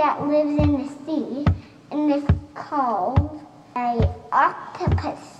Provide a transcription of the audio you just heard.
that lives in the sea and is called an octopus.